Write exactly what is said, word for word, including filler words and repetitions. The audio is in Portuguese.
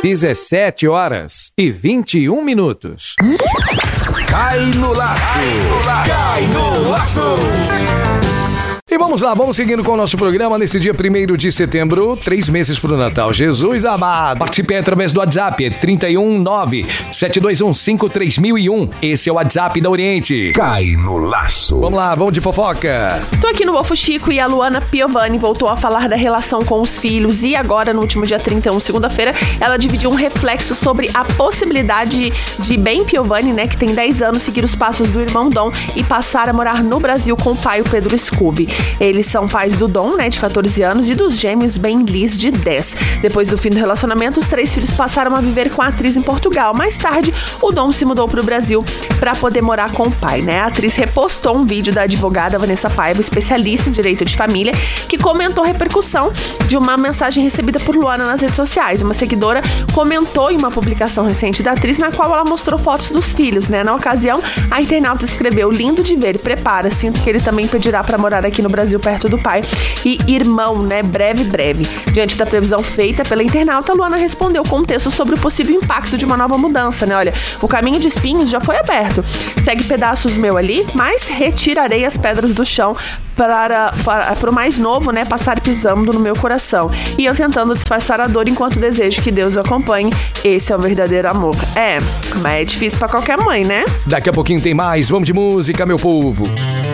dezessete horas e vinte e um minutos. Cai no laço. Cai no laço. E vamos lá, vamos seguindo com o nosso programa nesse dia primeiro de setembro, três meses pro Natal. Jesus amado. Participe através do WhatsApp, é trinta e um, nove, sete dois um, cinco três mil e um. Esse é o WhatsApp da Oriente. Cai no laço. Vamos lá, vamos de fofoca. Tô aqui no Bofo Chico e a Luana Piovani voltou a falar da relação com os filhos e agora, no último dia trinta e um, segunda-feira, ela dividiu um reflexo sobre a possibilidade de Ben Piovani, né, que tem dez anos, seguir os passos do irmão Dom e passar a morar no Brasil com o pai, o Pedro Scooby. Eles são pais do Dom, né, de catorze anos, e dos gêmeos Ben Liz, de dez. Depois do fim do relacionamento, os três filhos passaram a viver com a atriz em Portugal. Mais tarde, o Dom se mudou para o Brasil para poder morar com o pai, né? A atriz repostou um vídeo da advogada Vanessa Paiva, especialista em direito de família, que comentou a repercussão de uma mensagem recebida por Luana nas redes sociais. Uma seguidora comentou em uma publicação recente da atriz, na qual ela mostrou fotos dos filhos, né? Na ocasião, a internauta escreveu: lindo de ver, prepara, sinto que ele também pedirá para morar aqui no Brasil perto do pai e irmão, né, breve, breve. Diante da previsão feita pela internauta, Luana respondeu com um texto sobre o possível impacto de uma nova mudança, né, olha, o caminho de espinhos já foi aberto, segue pedaços meu ali, mas retirarei as pedras do chão para, para, para o mais novo, né, passar pisando no meu coração, e eu tentando disfarçar a dor enquanto desejo que Deus o acompanhe, esse é o verdadeiro amor. É, mas é difícil para qualquer mãe, né? Daqui a pouquinho tem mais, vamos de música, meu povo.